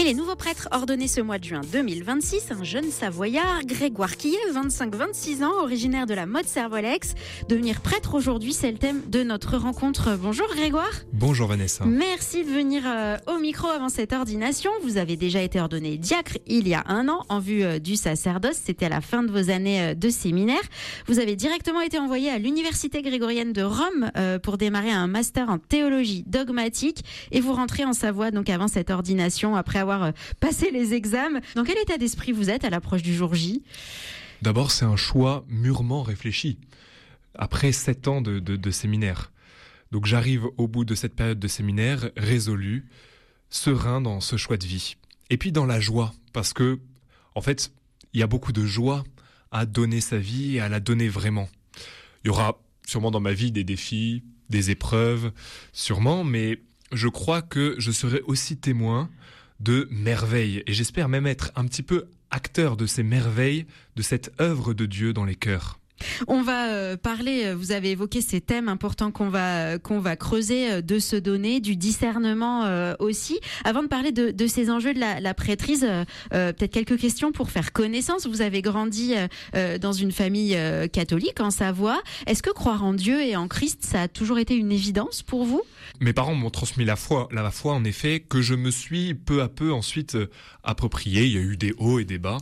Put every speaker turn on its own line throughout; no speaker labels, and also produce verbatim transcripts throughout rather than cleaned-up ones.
les nouveaux prêtres ordonnés ce mois de juin deux mille vingt-six, un jeune Savoyard, Grégoire Quillet, vingt-cinq à vingt-six ans, originaire de la Motte-Servolex. Devenir prêtre aujourd'hui, c'est le thème de notre rencontre. Bonjour Grégoire.
Bonjour Vanessa.
Merci de venir euh, au micro avant cette ordination. Vous avez déjà été ordonné diacre il y a un an en vue euh, du sacerdoce. C'était à la fin de vos années euh, de séminaire. Vous avez directement été envoyé à l'Université grégorienne de Rome euh, pour démarrer un master en théologie dogmatique et vous rentrez en Savoie donc avant cette ordination, après avoir euh, passé les examens. Dans quel état d'esprit vous êtes à l'approche du jour J ?
D'abord, c'est un choix mûrement réfléchi. Après sept ans de, de, de séminaire. Donc j'arrive au bout de cette période de séminaire résolu, serein dans ce choix de vie. Et puis dans la joie, parce que, en fait, il y a beaucoup de joie à donner sa vie et à la donner vraiment. Il y aura sûrement dans ma vie des défis, des épreuves, sûrement, mais je crois que je serai aussi témoin de merveilles. Et j'espère même être un petit peu acteur de ces merveilles, de cette œuvre de Dieu dans les cœurs.
On va euh, parler, vous avez évoqué ces thèmes importants qu'on va qu'on va creuser, euh, de se donner, du discernement euh, aussi. Avant de parler de, de ces enjeux de la, la prêtrise, euh, euh, peut-être quelques questions pour faire connaissance. Vous avez grandi euh, dans une famille euh, catholique en Savoie. Est-ce que croire en Dieu et en Christ, ça a toujours été une évidence pour vous ?
Mes parents m'ont transmis la foi, la foi en effet, que je me suis peu à peu ensuite euh, approprié. Il y a eu des hauts et des bas.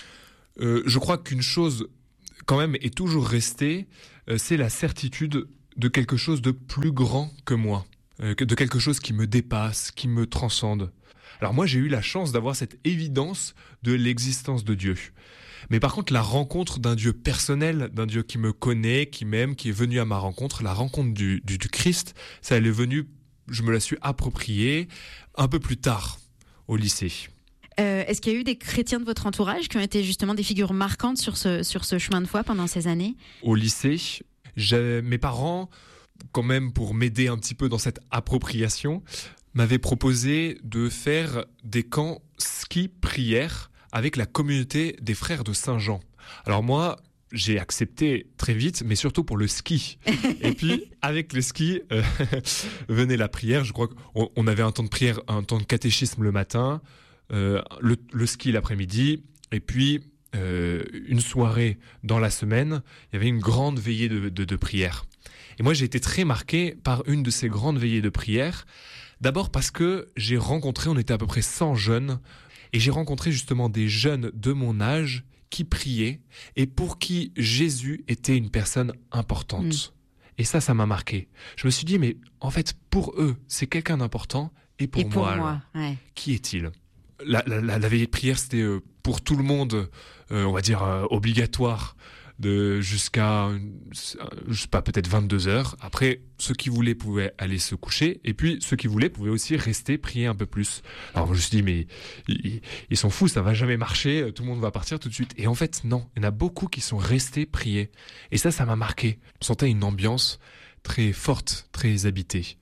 Euh, je crois qu'une chose quand même est toujours resté, euh, c'est la certitude de quelque chose de plus grand que moi, euh, de quelque chose qui me dépasse, qui me transcende. Alors moi j'ai eu la chance d'avoir cette évidence de l'existence de Dieu. Mais par contre la rencontre d'un Dieu personnel, d'un Dieu qui me connaît, qui m'aime, qui est venu à ma rencontre, la rencontre du, du, du Christ, ça elle est venue, je me la suis appropriée un peu plus tard au lycée.
Euh, est-ce qu'il y a eu des chrétiens de votre entourage qui ont été justement des figures marquantes sur ce, sur ce chemin de foi pendant ces années ?
Au lycée, j'ai, mes parents, quand même pour m'aider un petit peu dans cette appropriation, m'avaient proposé de faire des camps ski-prière avec la communauté des frères de Saint-Jean. Alors moi, j'ai accepté très vite, mais surtout pour le ski. Et puis, avec le ski, euh, venait la prière. Je crois qu'on on avait un temps de prière, un temps de catéchisme le matin, Euh, le, le ski l'après-midi, et puis euh, une soirée dans la semaine, il y avait une grande veillée de, de, de prière. Et moi, j'ai été très marqué par une de ces grandes veillées de prière. D'abord parce que j'ai rencontré, on était à peu près cent jeunes, et j'ai rencontré justement des jeunes de mon âge qui priaient, et pour qui Jésus était une personne importante. Mmh. Et ça, ça m'a marqué. Je me suis dit, mais en fait, pour eux, c'est quelqu'un d'important, et pour, et pour moi, moi alors, ouais. Qui est-il ? La, la, la veillée de prière, c'était euh, pour tout le monde, euh, on va dire, euh, obligatoire, de, jusqu'à, je sais pas, peut-être vingt-deux heures. Après, ceux qui voulaient pouvaient aller se coucher, et puis ceux qui voulaient pouvaient aussi rester, prier un peu plus. Alors je me suis dit, mais ils, ils sont fous, ça va jamais marcher, tout le monde va partir tout de suite. Et en fait, non, il y en a beaucoup qui sont restés prier. Et ça, ça m'a marqué. On sentait une ambiance très forte, très habitée.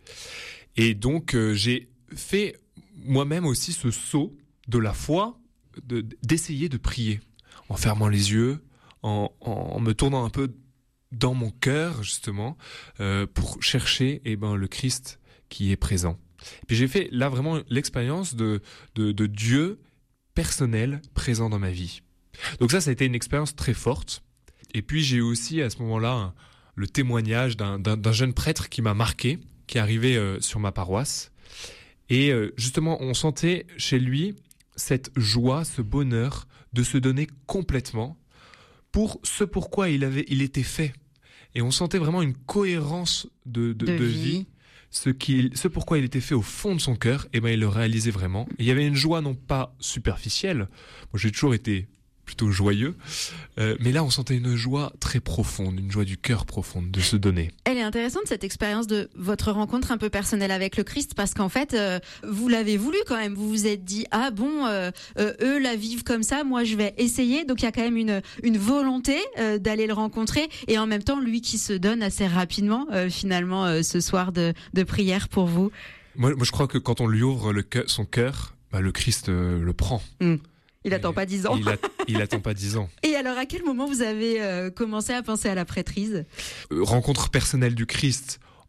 Et donc, euh, j'ai fait moi-même aussi ce saut de la foi, de, d'essayer de prier, en fermant les yeux, en, en me tournant un peu dans mon cœur, justement, euh, pour chercher eh ben, le Christ qui est présent. Et puis j'ai fait là vraiment l'expérience de, de, de Dieu personnel présent dans ma vie. Donc ça, ça a été une expérience très forte. Et puis j'ai eu aussi à ce moment-là un, le témoignage d'un, d'un, d'un jeune prêtre qui m'a marqué, qui est arrivé euh, sur ma paroisse. Et euh, justement, on sentait chez lui cette joie, ce bonheur de se donner complètement pour ce pourquoi il avait, il était fait. Et on sentait vraiment une cohérence de, de, de, de vie. vie. Ce, qu'il, ce pourquoi il était fait au fond de son cœur, et ben il le réalisait vraiment. Et il y avait une joie non pas superficielle. Moi, j'ai toujours été plutôt joyeux, euh, mais là on sentait une joie très profonde, une joie du cœur profonde de se donner.
Elle est intéressante cette expérience de votre rencontre un peu personnelle avec le Christ, parce qu'en fait euh, vous l'avez voulu quand même, vous vous êtes dit ah bon euh, euh, eux la vivent comme ça, moi je vais essayer, donc il y a quand même une, une volonté euh, d'aller le rencontrer, et en même temps lui qui se donne assez rapidement euh, finalement euh, ce soir de, de prière pour vous.
Moi, moi je crois que quand on lui ouvre le coeur, son cœur, bah, le Christ euh, le prend. Mmh.
Il attend pas dix ans.
Il, a, il attend pas dix ans.
Et alors, à quel moment vous avez euh, commencé à penser à la prêtrise ?
euh, Rencontre personnelle du Christ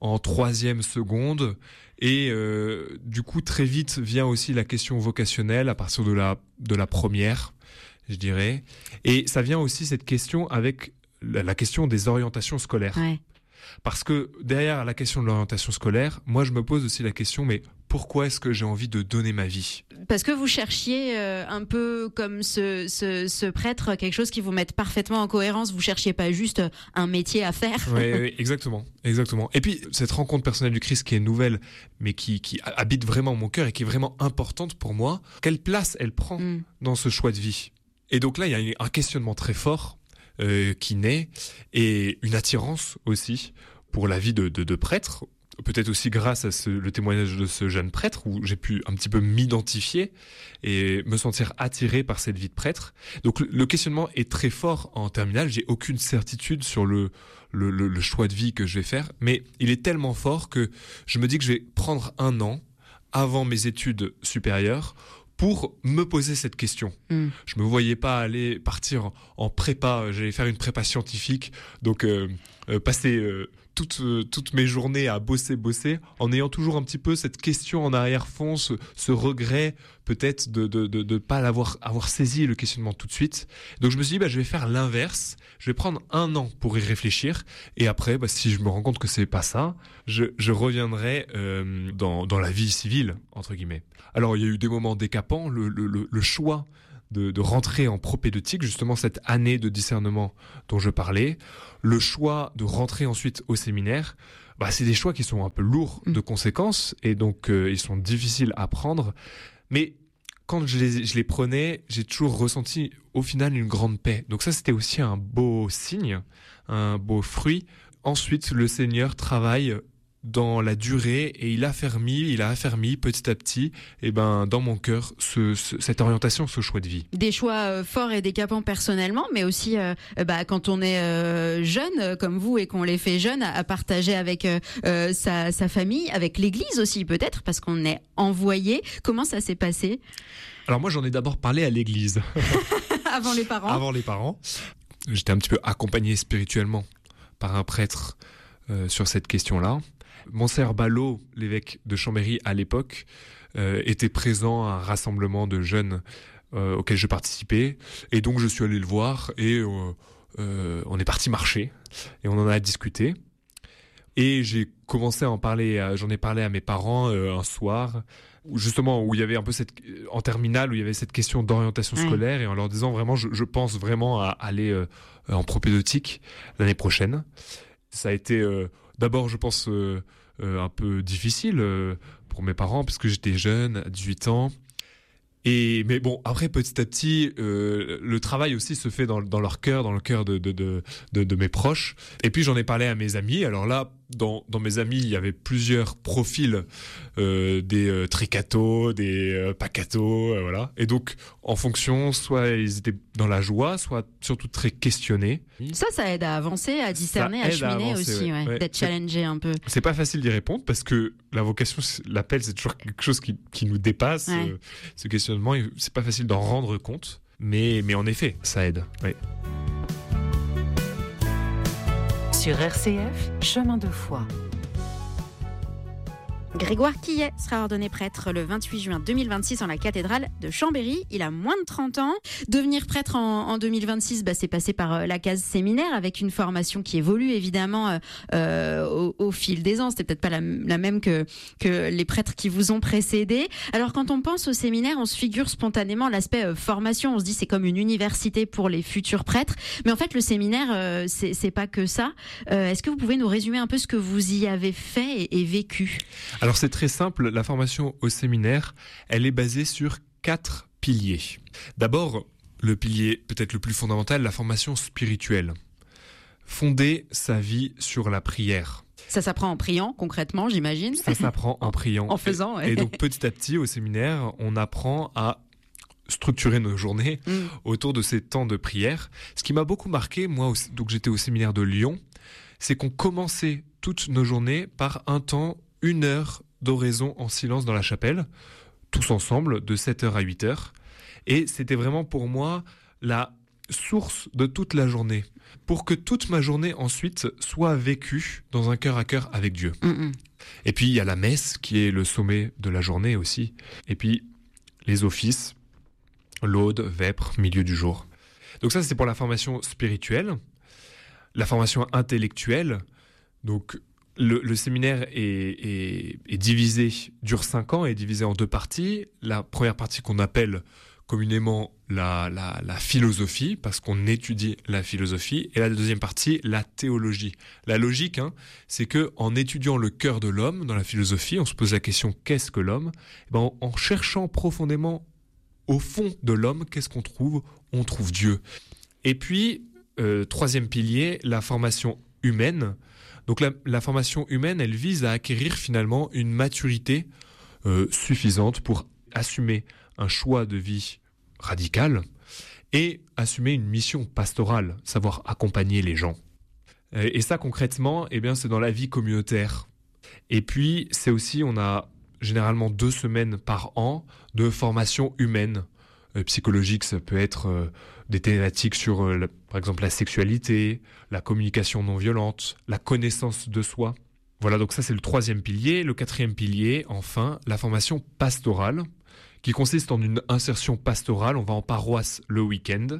en troisième seconde. Et euh, du coup, très vite vient aussi la question vocationnelle à partir de la, de la première, je dirais. Et ça vient aussi cette question avec la, la question des orientations scolaires.
Ouais.
Parce que derrière la question de l'orientation scolaire, moi je me pose aussi la question, mais pourquoi est-ce que j'ai envie de donner ma vie ?
Parce que vous cherchiez euh, un peu comme ce, ce, ce prêtre, quelque chose qui vous mette parfaitement en cohérence. Vous cherchiez pas juste un métier à faire.
Oui, oui, exactement, exactement. Et puis cette rencontre personnelle du Christ qui est nouvelle, mais qui, qui habite vraiment mon cœur et qui est vraiment importante pour moi, quelle place elle prend mm. dans ce choix de vie ? Et donc là, il y a un questionnement très fort euh, qui naît et une attirance aussi pour la vie de, de, de prêtre. Peut-être aussi grâce à ce, le témoignage de ce jeune prêtre où j'ai pu un petit peu m'identifier et me sentir attiré par cette vie de prêtre. Donc le, le questionnement est très fort en terminale. J'ai aucune certitude sur le, le, le, le choix de vie que je vais faire, mais il est tellement fort que je me dis que je vais prendre un an avant mes études supérieures pour me poser cette question. Mm. Je me voyais pas aller partir en, en prépa. J'allais faire une prépa scientifique, donc euh, euh, passer euh, toutes, euh, toutes mes journées à bosser, bosser, en ayant toujours un petit peu cette question en arrière-fond, ce, ce regret peut-être de de de, de pas l'avoir avoir saisi le questionnement tout de suite. Donc je me suis dit bah je vais faire l'inverse. Je vais prendre un an pour y réfléchir et après bah si je me rends compte que c'est pas ça, je je reviendrai euh, dans dans la vie civile entre guillemets. Alors il y a eu des moments décapants, le le le, le choix de, de rentrer en propédeutique, justement cette année de discernement dont je parlais, le choix de rentrer ensuite au séminaire, bah c'est des choix qui sont un peu lourds de conséquences et donc euh, ils sont difficiles à prendre. Mais quand je les, je les prenais, j'ai toujours ressenti au final une grande paix. Donc ça, c'était aussi un beau signe, un beau fruit. Ensuite, le Seigneur travaille dans la durée et il a affermi, il a affermi petit à petit, eh ben, dans mon cœur, ce, ce, cette orientation, ce choix de vie.
Des choix euh, forts et décapants personnellement, mais aussi euh, bah, quand on est euh, jeune euh, comme vous et qu'on les fait jeunes, à, à partager avec euh, euh, sa, sa famille, avec l'Église aussi peut-être, parce qu'on est envoyé. Comment ça s'est passé ?
Alors moi, j'en ai d'abord parlé à l'Église.
Avant les parents ?
Avant les parents. J'étais un petit peu accompagné spirituellement par un prêtre euh, sur cette question-là. Monseigneur Ballot, l'évêque de Chambéry à l'époque, euh, était présent à un rassemblement de jeunes euh, auquel je participais. Et donc je suis allé le voir et euh, euh, on est parti marcher et on en a discuté. Et j'ai commencé à en parler, à, j'en ai parlé à mes parents euh, un soir, où justement où il y avait un peu cette, en terminale, où il y avait cette question d'orientation ouais. scolaire et en leur disant vraiment, je, je pense vraiment à aller euh, en propédeutique l'année prochaine. Ça a été euh, d'abord, je pense, euh, euh, un peu difficile euh, pour mes parents parce que j'étais jeune, à dix-huit ans. Et mais bon, après petit à petit, euh, le travail aussi se fait dans, dans leur cœur, dans le cœur de de, de de de mes proches. Et puis j'en ai parlé à mes amis. Alors là, dans dans mes amis, il y avait plusieurs profils, euh, des euh, tricatos, des euh, pacatos, euh, voilà. Et donc en fonction, soit ils étaient dans la joie, soit surtout très questionnés.
Ça, ça aide à avancer, à discerner, à cheminer à avancer, aussi, ouais. Ouais. D'être challengé un peu.
C'est pas facile d'y répondre parce que la vocation, l'appel, c'est toujours quelque chose qui qui nous dépasse. Ouais. Euh, ce questionnement, c'est pas facile d'en rendre compte, mais mais en effet, ça aide. Ouais.
Sur R C F, chemin de foi.
Grégoire Quillet sera ordonné prêtre le vingt-huit juin deux mille vingt-six en la cathédrale de Chambéry. Il a moins de trente ans. Devenir prêtre en, en deux mille vingt-six, bah, c'est passé par euh, la case séminaire avec une formation qui évolue évidemment euh, au, au fil des ans. C'était peut-être pas la, la même que, que les prêtres qui vous ont précédés. Alors quand on pense au séminaire, on se figure spontanément l'aspect euh, formation. On se dit c'est comme une université pour les futurs prêtres. Mais en fait le séminaire, euh, c'est, c'est pas que ça. Euh, est-ce que vous pouvez nous résumer un peu ce que vous y avez fait et, et vécu ?
Alors c'est très simple, la formation au séminaire, elle est basée sur quatre piliers. D'abord, le pilier peut-être le plus fondamental, la formation spirituelle. Fonder sa vie sur la prière.
Ça s'apprend en priant, concrètement, j'imagine.
Ça s'apprend en priant.
En faisant, ouais.
Et donc petit à petit, au séminaire, on apprend à structurer nos journées mmh. autour de ces temps de prière. Ce qui m'a beaucoup marqué, moi, donc j'étais au séminaire de Lyon, c'est qu'on commençait toutes nos journées par un temps une heure d'oraison en silence dans la chapelle, tous ensemble, de sept heures à huit heures. Et c'était vraiment pour moi la source de toute la journée, pour que toute ma journée ensuite soit vécue dans un cœur à cœur avec Dieu.
Mmh.
Et puis il y a la messe qui est le sommet de la journée aussi. Et puis les offices, laude, vêpres, milieu du jour. Donc ça c'est pour la formation spirituelle. La formation intellectuelle, donc le, le séminaire est, est, est divisé, dure cinq ans, est divisé en deux parties. La première partie qu'on appelle communément la, la, la philosophie, parce qu'on étudie la philosophie, et la deuxième partie, la théologie. La logique, hein, c'est que en étudiant le cœur de l'homme dans la philosophie, on se pose la question qu'est-ce que l'homme ? Eh ben, en, en cherchant profondément au fond de l'homme, qu'est-ce qu'on trouve ? On trouve Dieu. Et puis, euh, troisième pilier, la formation humaine. Donc la, la formation humaine, elle vise à acquérir finalement une maturité euh, suffisante pour assumer un choix de vie radical et assumer une mission pastorale, savoir accompagner les gens. Et ça concrètement, eh bien, c'est dans la vie communautaire. Et puis c'est aussi, on a généralement deux semaines par an de formation humaine. Euh, psychologique, ça peut être euh, des thématiques sur, euh, la, par exemple, la sexualité, la communication non violente, la connaissance de soi. Voilà, donc ça c'est le troisième pilier. Le quatrième pilier, enfin, la formation pastorale, qui consiste en une insertion pastorale. On va en paroisse le week-end.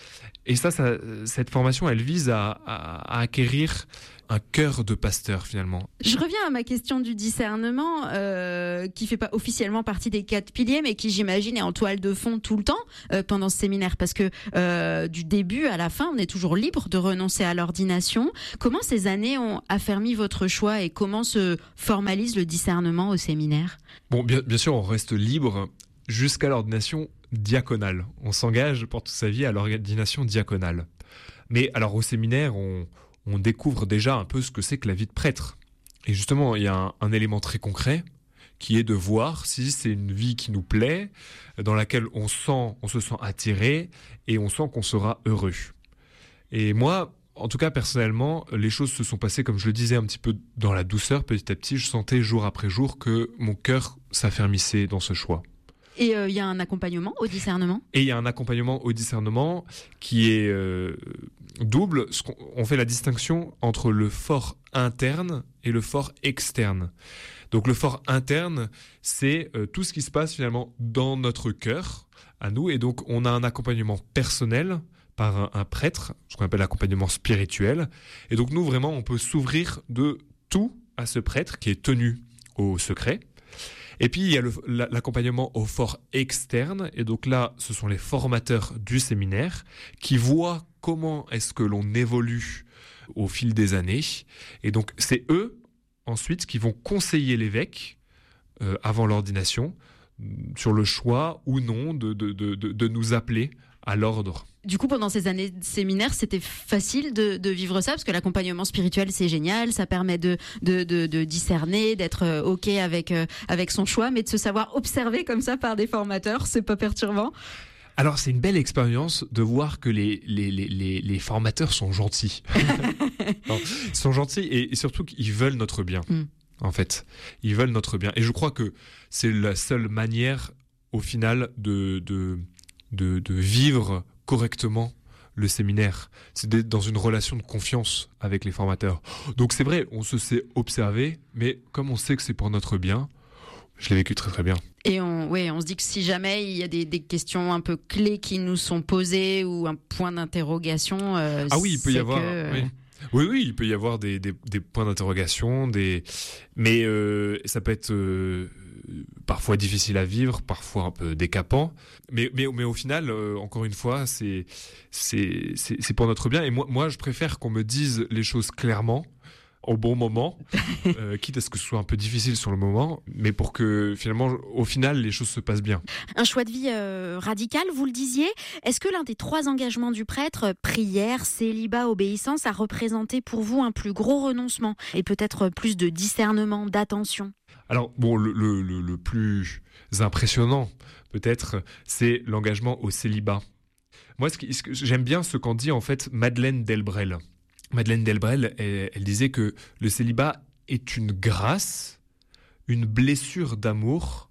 Et ça, ça cette formation, elle vise à, à, à acquérir un cœur de pasteur, finalement.
Je reviens à ma question du discernement, euh, qui fait pas officiellement partie des quatre piliers, mais qui, j'imagine, est en toile de fond tout le temps euh, pendant ce séminaire, parce que euh, du début à la fin, on est toujours libre de renoncer à l'ordination. Comment ces années ont affermi votre choix et comment se formalise le discernement au séminaire ?
Bon, bien, bien sûr, on reste libre jusqu'à l'ordination diaconale. On s'engage pour toute sa vie à l'ordination diaconale. Mais alors au séminaire, on, on découvre déjà un peu ce que c'est que la vie de prêtre. Et justement, il y a un, un élément très concret qui est de voir si c'est une vie qui nous plaît, dans laquelle on sent, on se sent attiré et on sent qu'on sera heureux. Et moi, en tout cas personnellement, les choses se sont passées, comme je le disais, un petit peu dans la douceur. Petit à petit, je sentais jour après jour que mon cœur s'affermissait dans ce choix.
Et il euh, y a un accompagnement au discernement ?
Et il y a un accompagnement au discernement qui est euh, double. On fait la distinction entre le fort interne et le fort externe. Donc le fort interne, c'est euh, tout ce qui se passe finalement dans notre cœur, à nous. Et donc on a un accompagnement personnel par un, un prêtre, ce qu'on appelle l'accompagnement spirituel. Et donc nous, vraiment, on peut s'ouvrir de tout à ce prêtre qui est tenu au secret. Et puis, il y a le, l'accompagnement au fort externe. Et donc là, ce sont les formateurs du séminaire qui voient comment est-ce que l'on évolue au fil des années. Et donc, c'est eux, ensuite, qui vont conseiller l'évêque euh, avant l'ordination sur le choix ou non de, de, de, de, de nous appeler à l'ordre.
Du coup, pendant ces années de séminaire, c'était facile de, de vivre ça, parce que l'accompagnement spirituel, c'est génial, ça permet de, de, de, de discerner, d'être OK avec, euh, avec son choix, mais de se savoir observer comme ça par des formateurs, c'est pas perturbant ?
Alors, c'est une belle expérience de voir que les, les, les, les, les formateurs sont gentils. non, ils sont gentils et, et surtout qu'ils veulent notre bien, mm. en fait. Ils veulent notre bien. Et je crois que c'est la seule manière, au final, de... de De, de vivre correctement le séminaire. C'est d'être dans une relation de confiance avec les formateurs. Donc c'est vrai, on se sait observer, mais comme on sait que c'est pour notre bien, je l'ai vécu très très bien.
Et on, ouais, on se dit que si jamais il y a des, des questions un peu clés qui nous sont posées ou un point d'interrogation... Euh,
ah oui, il peut y avoir...
Que...
Oui. Oui, oui, il peut y avoir des, des, des points d'interrogation, des... mais euh, ça peut être... Euh... parfois difficile à vivre, parfois un peu décapant, mais mais mais au final, euh, encore une fois, c'est c'est c'est c'est pour notre bien. Et moi moi, je préfère qu'on me dise les choses clairement, au bon moment, euh, quitte à ce que ce soit un peu difficile sur le moment, mais pour que finalement, au final, les choses se passent bien.
Un choix de vie euh, radical, vous le disiez. Est-ce que l'un des trois engagements du prêtre, prière, célibat, obéissance, a représenté pour vous un plus gros renoncement et peut-être plus de discernement, d'attention ?
Alors, bon, le, le, le, le plus impressionnant, peut-être, c'est l'engagement au célibat. Moi, ce que, ce que, j'aime bien ce qu'en dit, en fait, Madeleine Delbrel. Madeleine Delbrel, elle, elle disait que le célibat est une grâce, une blessure d'amour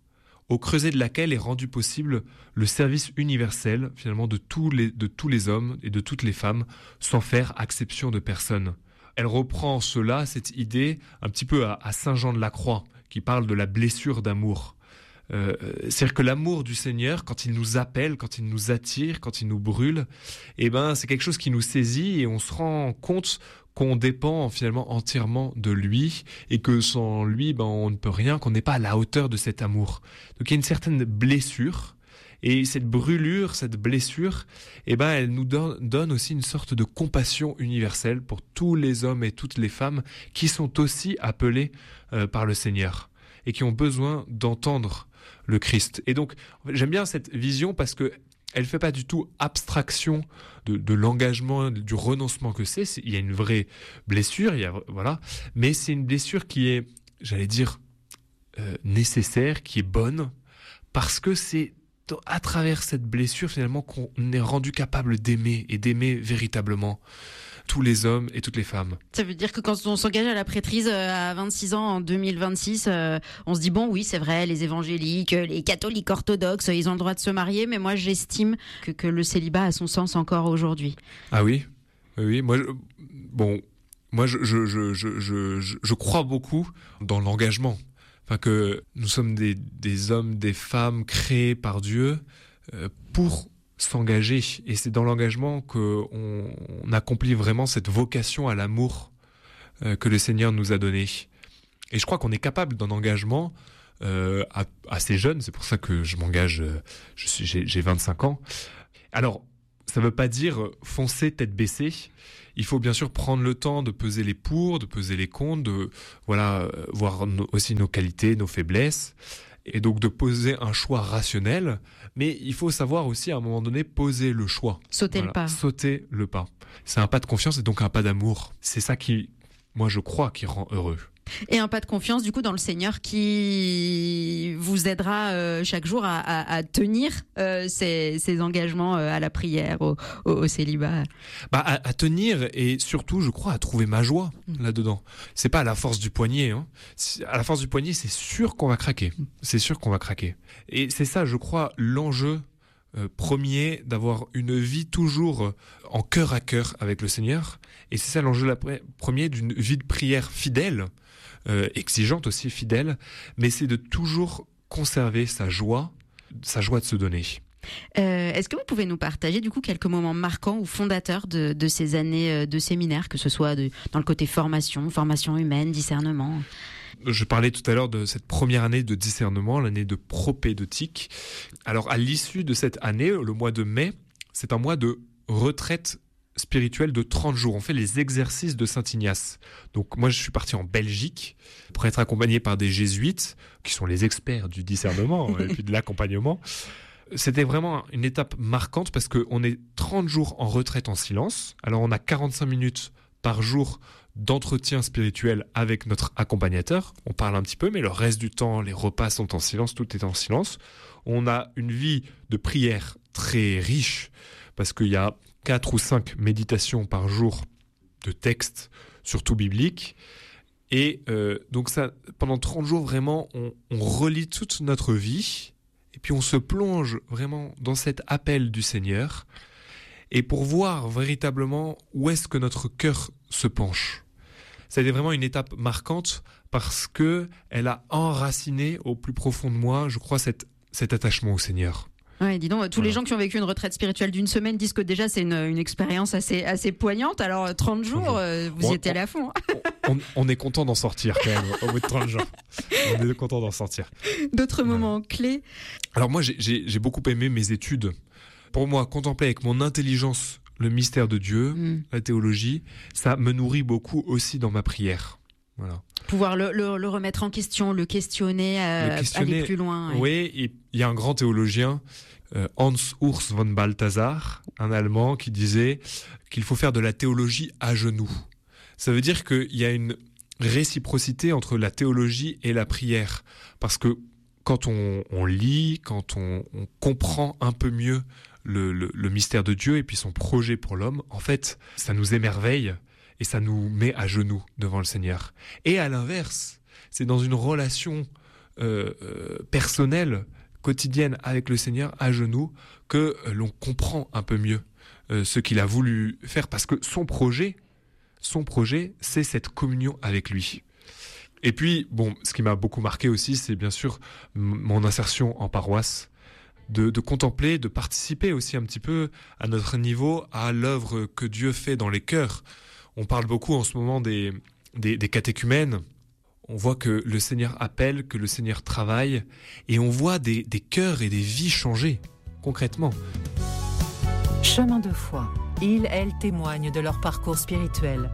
au creuset de laquelle est rendu possible le service universel, finalement, de tous les, de tous les hommes et de toutes les femmes, sans faire acception de personne. Elle reprend cela, cette idée, un petit peu à, à Saint Jean de la Croix, qui parle de la blessure d'amour. Euh, c'est-à-dire que l'amour du Seigneur, quand il nous appelle, quand il nous attire, quand il nous brûle, eh ben, c'est quelque chose qui nous saisit et on se rend compte qu'on dépend finalement entièrement de lui et que sans lui, ben, on ne peut rien, qu'on n'est pas à la hauteur de cet amour. Donc il y a une certaine blessure et cette brûlure, cette blessure, eh ben, elle nous donne, donne aussi une sorte de compassion universelle pour tous les hommes et toutes les femmes qui sont aussi appelés euh, par le Seigneur et qui ont besoin d'entendre le Christ. Et donc, j'aime bien cette vision parce que elle fait pas du tout abstraction de, de l'engagement, du renoncement que c'est. c'est. Il y a une vraie blessure, il y a, voilà, mais c'est une blessure qui est, j'allais dire, euh, nécessaire, qui est bonne, parce que c'est à travers cette blessure finalement qu'on est rendu capable d'aimer et d'aimer véritablement tous les hommes et toutes les femmes.
Ça veut dire que quand on s'engage à la prêtrise à vingt-six ans en deux mille vingt-six, euh, on se dit bon oui c'est vrai, les évangéliques, les catholiques orthodoxes, ils ont le droit de se marier, mais moi j'estime que, que le célibat a son sens encore aujourd'hui.
Ah oui, oui, moi, je, bon, moi je, je, je, je, je, je crois beaucoup dans l'engagement. Enfin que nous sommes des, des hommes, des femmes créés par Dieu euh, pour s'engager. Et c'est dans l'engagement qu'on on accomplit vraiment cette vocation à l'amour euh, que le Seigneur nous a donné. Et je crois qu'on est capable d'un engagement euh, assez jeune. C'est pour ça que je m'engage, euh, je suis, j'ai, j'ai vingt-cinq ans. Alors, ça ne veut pas dire foncer tête baissée. Il faut bien sûr prendre le temps de peser les pour, de peser les contre, de voilà, euh, voir no, aussi nos qualités, nos faiblesses. Et donc de poser un choix rationnel, mais il faut savoir aussi à un moment donné poser le choix.
Sauter voilà, le pas.
Sauter le pas. C'est un pas de confiance et donc un pas d'amour. C'est ça qui, moi je crois, qui rend heureux.
Et un pas de confiance du coup dans le Seigneur qui vous aidera euh, chaque jour à, à, à tenir euh, ces, ces engagements euh, à la prière, au, au, au célibat.
Bah, à, à tenir et surtout je crois à trouver ma joie mmh. là-dedans. C'est pas à la force du poignet. Hein. À la force du poignet c'est sûr qu'on va craquer. C'est sûr qu'on va craquer. Et c'est ça je crois l'enjeu euh, premier d'avoir une vie toujours en cœur à cœur avec le Seigneur. Et c'est ça l'enjeu la pre- premier d'une vie de prière fidèle. Euh, exigeante aussi, fidèle, mais c'est de toujours conserver sa joie, sa joie de se donner.
Euh, est-ce que vous pouvez nous partager du coup quelques moments marquants ou fondateurs de, de ces années de séminaire, que ce soit de, dans le côté formation, formation humaine, discernement ?
Je parlais tout à l'heure de cette première année de discernement, l'année de propédeutique. Alors à l'issue de cette année, le mois de mai, c'est un mois de retraite spirituel de trente jours. On fait les exercices de Saint Ignace. Donc moi, je suis parti en Belgique pour être accompagné par des jésuites qui sont les experts du discernement et puis de l'accompagnement. C'était vraiment une étape marquante parce qu'on est trente jours en retraite en silence. Alors on a quarante-cinq minutes par jour d'entretien spirituel avec notre accompagnateur. On parle un petit peu, mais le reste du temps, les repas sont en silence, tout est en silence. On a une vie de prière très riche parce qu'il y a quatre ou cinq méditations par jour de textes, surtout bibliques. Et euh, donc ça, pendant trente jours, vraiment, on, on relit toute notre vie. Et puis on se plonge vraiment dans cet appel du Seigneur. Et pour voir véritablement où est-ce que notre cœur se penche. Ça a été vraiment une étape marquante parce qu'elle a enraciné au plus profond de moi, je crois, cette, cet attachement au Seigneur.
Ouais, dis donc, tous
voilà.
les gens qui ont vécu une retraite spirituelle d'une semaine disent que déjà c'est une, une expérience assez, assez poignante. Alors trente jours, euh, vous
on,
y étiez
on,
allé à fond.
on, on est content d'en sortir quand même au bout de trente jours. On est content d'en sortir.
D'autres
ouais.
moments clés.
Alors moi, j'ai, j'ai, j'ai beaucoup aimé mes études. Pour moi, contempler avec mon intelligence le mystère de Dieu, mm. la théologie, ça me nourrit beaucoup aussi dans ma prière. Voilà.
Pouvoir le, le, le remettre en question, le questionner, euh, le questionner aller plus loin.
Oui, ouais, il y a un grand théologien, euh, Hans Urs von Balthasar, un Allemand, qui disait qu'il faut faire de la théologie à genoux. Ça veut dire qu'il y a une réciprocité entre la théologie et la prière. Parce que quand on, on lit, quand on, on comprend un peu mieux le, le, le mystère de Dieu et puis son projet pour l'homme, en fait, ça nous émerveille. Et ça nous met à genoux devant le Seigneur. Et à l'inverse, c'est dans une relation euh, euh, personnelle, quotidienne avec le Seigneur à genoux que euh, l'on comprend un peu mieux euh, ce qu'il a voulu faire, parce que son projet, son projet, c'est cette communion avec lui. Et puis, bon, ce qui m'a beaucoup marqué aussi, c'est bien sûr m- mon insertion en paroisse, de, de contempler, de participer aussi un petit peu à notre niveau à l'œuvre que Dieu fait dans les cœurs. On parle beaucoup en ce moment des, des, des catéchumènes. On voit que le Seigneur appelle, que le Seigneur travaille, et on voit des, des cœurs et des vies changer, concrètement.
Chemin de foi. Ils, elles témoignent de leur parcours spirituel.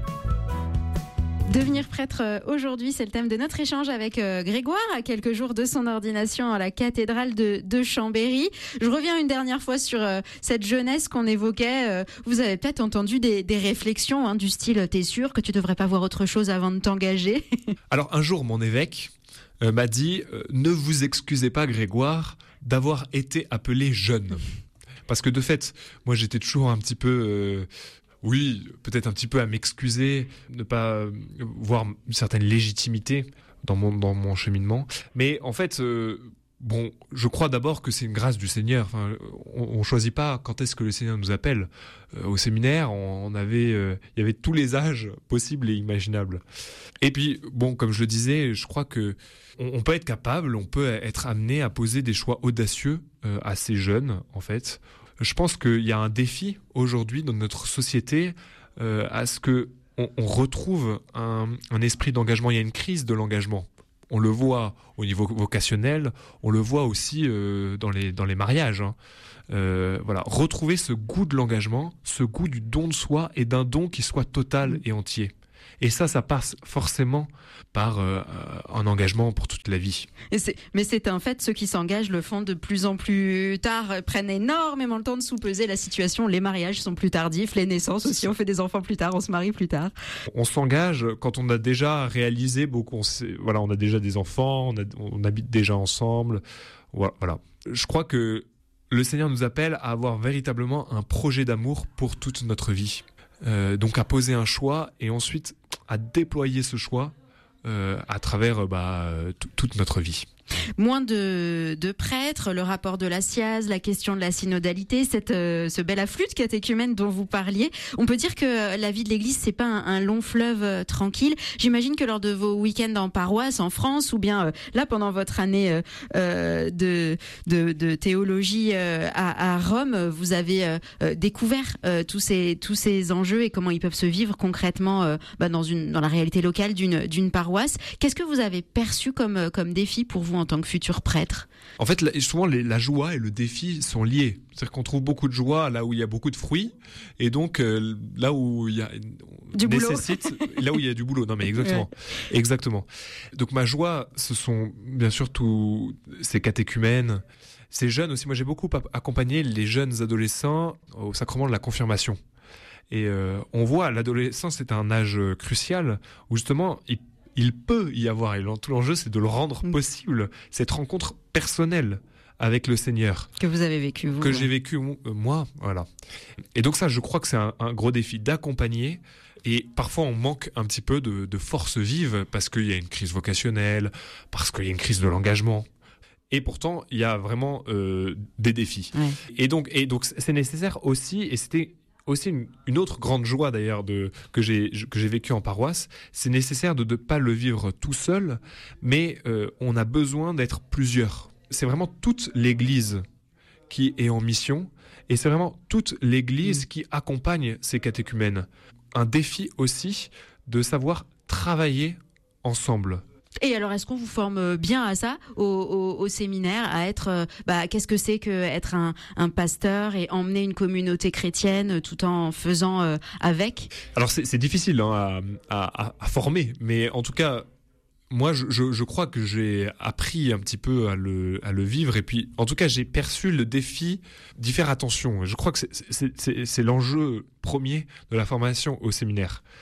Devenir prêtre aujourd'hui, c'est le thème de notre échange avec Grégoire, à quelques jours de son ordination à la cathédrale de, de Chambéry. Je reviens une dernière fois sur euh, cette jeunesse qu'on évoquait. Euh, vous avez peut-être entendu des, des réflexions hein, du style « t'es sûr que tu devrais pas voir autre chose avant de t'engager ?»
Alors un jour, mon évêque euh, m'a dit euh, « Ne vous excusez pas, Grégoire, d'avoir été appelé jeune. » Parce que de fait, moi j'étais toujours un petit peu... Euh, Oui, peut-être un petit peu à m'excuser, ne pas voir une certaine légitimité dans mon, dans mon cheminement. Mais en fait, euh, bon, je crois d'abord que c'est une grâce du Seigneur. Enfin, on ne choisit pas quand est-ce que le Seigneur nous appelle. Euh, au séminaire, on, on avait, euh, il y avait tous les âges possibles et imaginables. Et puis, bon, comme je le disais, je crois que on, on peut être capable, on peut être amené à poser des choix audacieux euh, à ces jeunes, en fait. Je pense qu'il y a un défi aujourd'hui dans notre société euh, à ce que on, on retrouve un, un esprit d'engagement. Il y a une crise de l'engagement. On le voit au niveau vocationnel, on le voit aussi euh, dans les dans les mariages. Hein. Euh, voilà, retrouver ce goût de l'engagement, ce goût du don de soi et d'un don qui soit total et entier. Et ça, ça passe forcément par euh, un engagement pour toute la vie.
Et c'est, mais c'est un fait, ceux qui s'engagent le font de plus en plus tard, prennent énormément le temps de sous-peser la situation. Les mariages sont plus tardifs, les naissances aussi, on fait des enfants plus tard, on se marie plus tard.
On s'engage quand on a déjà réalisé beaucoup. On sait, voilà, on a déjà des enfants, on, a, on habite déjà ensemble. Voilà. Je crois que le Seigneur nous appelle à avoir véritablement un projet d'amour pour toute notre vie. Euh, donc à poser un choix et ensuite à déployer ce choix euh, à travers bah, t- toute notre vie.
Moins de, de prêtres, le rapport de la S I A Z, la question de la synodalité, cette, euh, ce bel afflux de catéchumènes dont vous parliez. On peut dire que la vie de l'Église, c'est pas un, un long fleuve euh, tranquille. J'imagine que lors de vos week-ends en paroisse, en France, ou bien euh, là pendant votre année euh, euh, de, de, de théologie euh, à, à Rome, vous avez euh, découvert euh, tous ces tous ces enjeux et comment ils peuvent se vivre concrètement euh, bah, dans une dans la réalité locale d'une d'une paroisse. Qu'est-ce que vous avez perçu comme comme défi pour vous en tant que futur prêtre?
En fait, souvent, les, la joie et le défi sont liés. C'est-à-dire qu'on trouve beaucoup de joie là où il y a beaucoup de fruits, et donc euh, là où il y a
du
nécessite,
boulot.
là où il y a du boulot. Non, mais exactement, ouais. exactement. Donc ma joie, ce sont bien sûr tous ces catéchumènes, ces jeunes aussi. Moi, j'ai beaucoup accompagné les jeunes adolescents au sacrement de la confirmation. Et euh, on voit l'adolescence, c'est un âge crucial où justement il Il peut y avoir, et tout l'enjeu, c'est de le rendre possible, cette rencontre personnelle avec le Seigneur.
Que vous avez vécu, vous.
Que
ouais.
j'ai vécu, moi, voilà. Et donc ça, je crois que c'est un, un gros défi d'accompagner. Et parfois, on manque un petit peu de, de force vive parce qu'il y a une crise vocationnelle, parce qu'il y a une crise de l'engagement. Et pourtant, il y a vraiment euh, des défis.
Ouais.
Et donc, et donc, c'est nécessaire aussi, et c'était... aussi une, une autre grande joie d'ailleurs de, que j'ai que j'ai vécu en paroisse, c'est nécessaire de ne pas le vivre tout seul, mais euh, on a besoin d'être plusieurs. C'est vraiment toute l'Église qui est en mission, et c'est vraiment toute l'Église mmh. qui accompagne ces catéchumènes. Un défi aussi de savoir travailler ensemble.
Et alors, est-ce qu'on vous forme bien à ça, au, au, au séminaire, à être, euh, bah, qu'est-ce que c'est que être un, un pasteur et emmener une communauté chrétienne tout en faisant euh, avec? Alors,
c'est, c'est difficile hein, à, à, à former, mais en tout cas, moi, je, je, je crois que j'ai appris un petit peu à le, à le vivre, et puis, en tout cas, j'ai perçu le défi d'y faire attention. Je crois que c'est, c'est, c'est, c'est l'enjeu premier de la formation au séminaire.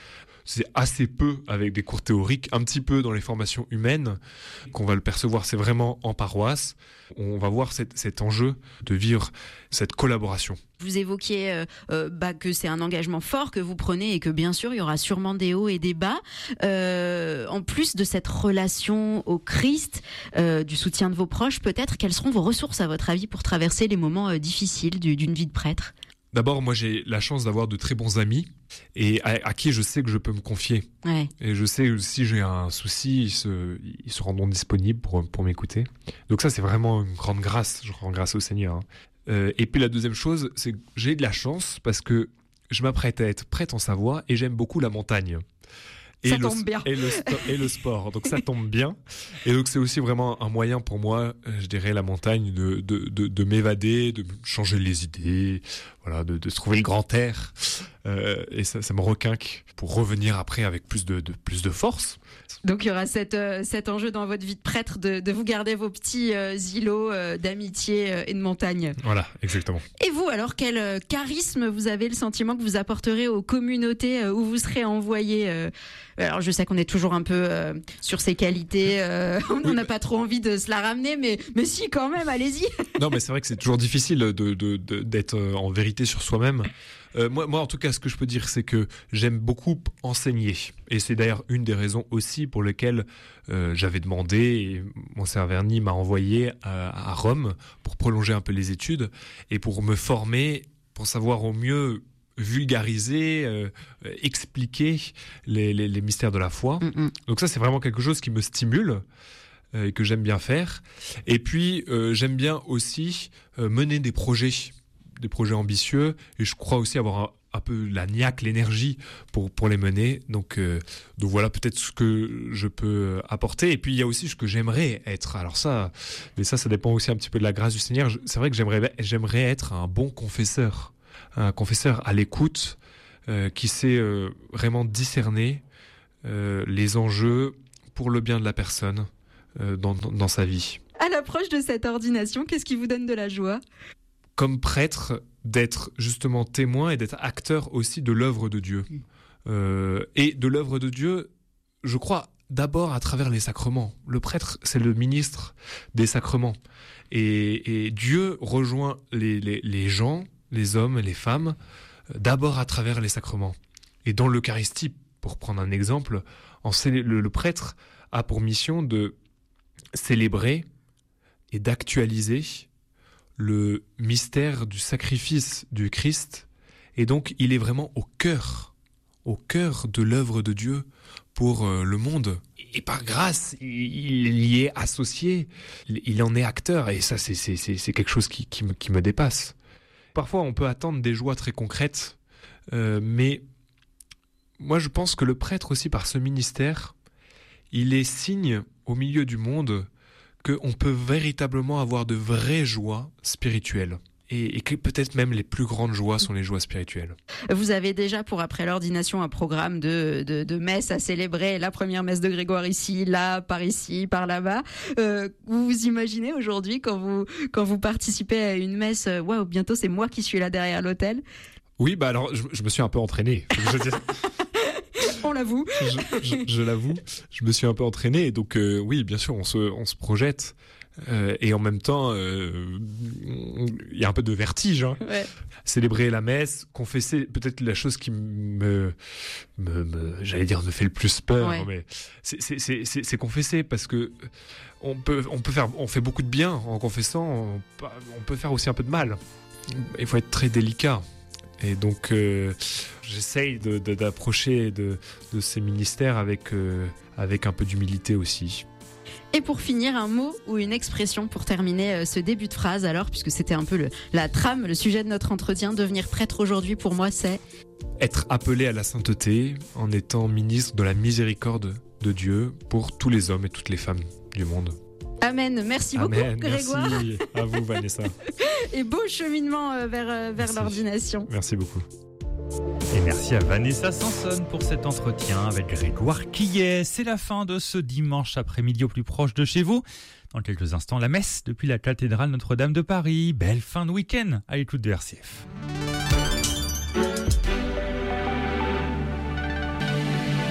c'est assez peu avec des cours théoriques, un petit peu dans les formations humaines qu'on va le percevoir. C'est vraiment en paroisse. On va voir cet, cet enjeu de vivre cette collaboration.
Vous évoquiez euh, euh, bah, que c'est un engagement fort que vous prenez et que bien sûr il y aura sûrement des hauts et des bas. Euh, en plus de cette relation au Christ, euh, du soutien de vos proches, peut-être, quelles seront vos ressources à votre avis pour traverser les moments euh, difficiles du, d'une vie de prêtre ?
D'abord, moi j'ai la chance d'avoir de très bons amis et à, à qui je sais que je peux me confier.
Ouais.
Et je sais que si j'ai un souci, ils se, ils se rendront disponibles pour, pour m'écouter. Donc ça, c'est vraiment une grande grâce. Je rends grâce au Seigneur. Hein. Euh, et puis la deuxième chose, c'est que j'ai de la chance parce que je m'apprête à être prêtre en Savoie et j'aime beaucoup la montagne. Et
ça
le,
tombe bien.
Et le, et le sport. Donc ça tombe bien. Et donc c'est aussi vraiment un moyen pour moi, je dirais, la montagne, de, de, de, de m'évader, de changer les idées, voilà, de, de trouver le grand air. Euh, et ça, ça me requinque pour revenir après avec plus de, de, plus de force.
Donc il y aura cette, euh, cet enjeu dans votre vie de prêtre de, de vous garder vos petits euh, îlots euh, d'amitié euh, et de montagne.
Voilà, exactement.
Et vous, alors, quel euh, charisme vous avez le sentiment que vous apporterez aux communautés euh, où vous serez envoyé euh, Alors je sais qu'on est toujours un peu euh, sur ses qualités, euh, on n'a oui, pas trop envie de se la ramener, mais, mais si quand même, allez-y. Non,
mais c'est vrai que c'est toujours difficile de, de, de, d'être en vérité sur soi-même. Euh, moi, moi, en tout cas, ce que je peux dire, c'est que j'aime beaucoup enseigner. Et c'est d'ailleurs une des raisons aussi pour lesquelles euh, j'avais demandé, et Monseigneur Verny m'a envoyé à, à Rome pour prolonger un peu les études et pour me former, pour savoir au mieux vulgariser, euh, expliquer les, les, les mystères de la foi. Mm-hmm. Donc ça, c'est vraiment quelque chose qui me stimule euh, et que j'aime bien faire. Et puis, euh, j'aime bien aussi euh, mener des projets. des projets ambitieux, et je crois aussi avoir un, un peu la niaque, l'énergie pour, pour les mener. Donc, euh, donc voilà peut-être ce que je peux apporter. Et puis il y a aussi ce que j'aimerais être. Alors ça, mais ça, ça dépend aussi un petit peu de la grâce du Seigneur. C'est vrai que j'aimerais, j'aimerais être un bon confesseur, un confesseur à l'écoute, euh, qui sait euh, vraiment discerner euh, les enjeux pour le bien de la personne euh, dans, dans, dans sa vie.
À l'approche de cette ordination, qu'est-ce qui vous donne de la joie ?
Comme prêtre, d'être justement témoin et d'être acteur aussi de l'œuvre de Dieu. Mmh. Euh, et de l'œuvre de Dieu, je crois, d'abord à travers les sacrements. Le prêtre, c'est le ministre des sacrements. Et, et Dieu rejoint les, les, les gens, les hommes et les femmes, d'abord à travers les sacrements. Et dans l'Eucharistie, pour prendre un exemple, en célé- le, le prêtre a pour mission de célébrer et d'actualiser le mystère du sacrifice du Christ, et donc il est vraiment au cœur, au cœur de l'œuvre de Dieu pour euh, le monde. Et par grâce, il, il y est associé, il en est acteur, et ça c'est, c'est, c'est, c'est quelque chose qui, qui, me, qui me dépasse. Parfois on peut attendre des joies très concrètes, euh, mais moi je pense que le prêtre aussi par ce ministère, il est signe au milieu du monde qu'on peut véritablement avoir de vraies joies spirituelles. Et, et que peut-être même les plus grandes joies sont les joies spirituelles.
Vous avez déjà pour après l'ordination un programme de, de, de messes à célébrer, la première messe de Grégoire ici, là, par ici, par là-bas. Euh, vous vous imaginez aujourd'hui quand vous, quand vous participez à une messe, waouh, bientôt c'est moi qui suis là derrière l'autel ?
Oui, bah alors je, je me suis un peu entraîné. Je veux dire...
On l'avoue.
je, je, je l'avoue, je me suis un peu entraîné. Et donc, euh, oui, bien sûr, on se, on se projette. Euh, et en même temps, il euh, y a un peu de vertige. Hein. Ouais. Célébrer la messe, confesser, peut-être la chose qui me, me, me j'allais dire, me fait le plus peur. Ouais. Mais c'est, c'est, c'est, c'est, c'est confesser, parce que on peut, on peut faire, on fait beaucoup de bien en confessant. On, on peut faire aussi un peu de mal. Il faut être très délicat. Et donc, euh, j'essaye de, de, d'approcher de, de ces ministères avec, euh, avec un peu d'humilité aussi.
Et pour finir, un mot ou une expression pour terminer euh, ce début de phrase, alors, puisque c'était un peu le, la trame, le sujet de notre entretien. Devenir prêtre aujourd'hui, pour moi, c'est
être appelé à la sainteté en étant ministre de la miséricorde de Dieu pour tous les hommes et toutes les femmes du monde.
Amen. Merci
Amen.
beaucoup, Grégoire.
Merci à vous, Vanessa.
Et beau cheminement vers, vers merci. L'ordination.
Merci beaucoup.
Et merci à Vanessa Sanson pour cet entretien avec Grégoire Quillet. C'est la fin de ce dimanche après-midi au plus proche de chez vous. Dans quelques instants, la messe depuis la cathédrale Notre-Dame de Paris. Belle fin de week-end à l'écoute de R C F.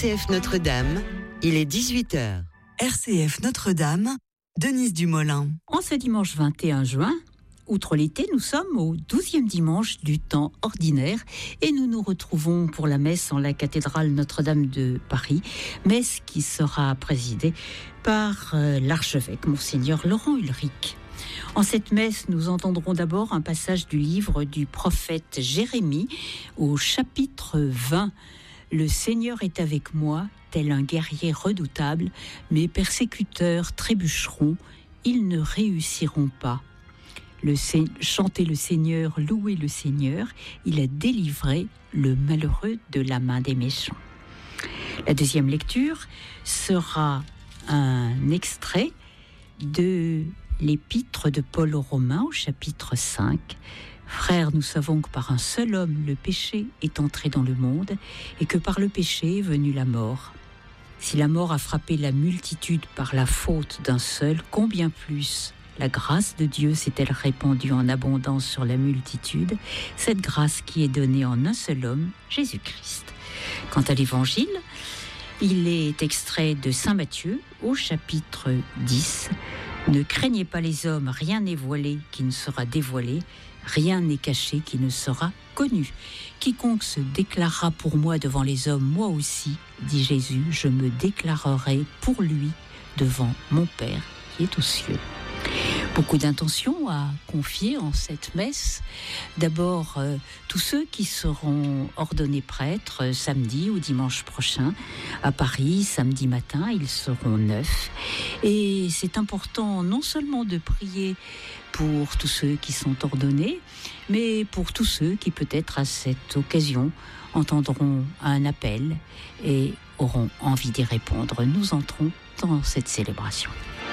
C F Notre-Dame, il est dix-huit heures.
R C F Notre-Dame, Denise Dumoulin.
En ce dimanche vingt et un juin, outre l'été, nous sommes au douzième dimanche du temps ordinaire et nous nous retrouvons pour la messe en la cathédrale Notre-Dame de Paris, messe qui sera présidée par euh, l'archevêque Monseigneur Laurent Ulrich. En cette messe, nous entendrons d'abord un passage du livre du prophète Jérémie au chapitre vingt. Le Seigneur est avec moi, tel un guerrier redoutable, mes persécuteurs trébucheront, ils ne réussiront pas. Le, chantez le Seigneur, louez le Seigneur, il a délivré le malheureux de la main des méchants. La deuxième lecture sera un extrait de l'épître de Paul aux Romains au chapitre cinq. Frères, nous savons que par un seul homme le péché est entré dans le monde et que par le péché est venue la mort. Si la mort a frappé la multitude par la faute d'un seul, combien plus la grâce de Dieu s'est-elle répandue en abondance sur la multitude, cette grâce qui est donnée en un seul homme, Jésus-Christ. Quant à l'évangile, il est extrait de saint Matthieu au chapitre dix. Ne craignez pas les hommes, rien n'est voilé qui ne sera dévoilé, rien n'est caché qui ne sera connu. Quiconque se déclarera pour moi devant les hommes, moi aussi, dit Jésus, je me déclarerai pour lui devant mon Père qui est aux cieux. Beaucoup d'intentions à confier en cette messe. D'abord, euh, tous ceux qui seront ordonnés prêtres euh, samedi ou dimanche prochain à Paris, samedi matin, ils seront neuf. Et c'est important non seulement de prier pour tous ceux qui sont ordonnés, mais pour tous ceux qui peut-être à cette occasion entendront un appel et auront envie d'y répondre. Nous entrons dans cette célébration.